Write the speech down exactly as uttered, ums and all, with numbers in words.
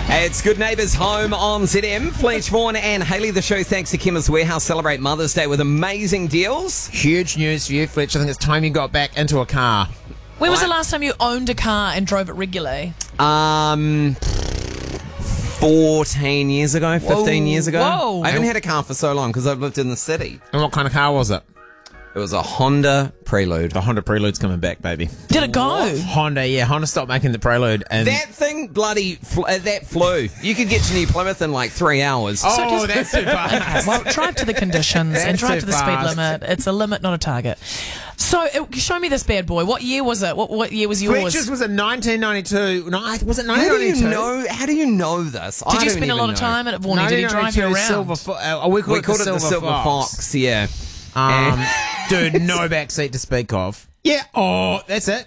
It's Good Neighbours Home on Z M. Fletch Vaughan and Hayley, the show thanks to Chemist Warehouse. Celebrate Mother's Day with amazing deals. Huge news for you, Fletch. I think it's time you got back into a car. When was the last time you owned a car and drove it regularly? Um, fourteen years ago, fifteen Whoa. years ago. Whoa. I haven't had a car for so long because I've lived in the city. And what kind of car was it? It was a Honda Prelude. The Honda Prelude's coming back, baby. Did it go? Honda, yeah. Honda stopped making the Prelude. And That thing bloody, fl- uh, that flew. You could get to New Plymouth in like three hours. oh, So does- that's too fast. Well, drive to the conditions and That's drive too to the speed fast. limit. It's a limit, not a target. So, it, show me this bad boy. What year was it? What, what year was yours? Fletcher's was in nineteen ninety-two. No, was it How do nineteen ninety-two? you know? How do you know this? I Did you don't spend a even lot of know. time at it, Vaughnie? Did he drive you around? Silver fo- uh, we called We it called the it Silver, the Silver Fox. Fox. Yeah. Um, dude, no backseat to speak of. Yeah. Oh, that's it.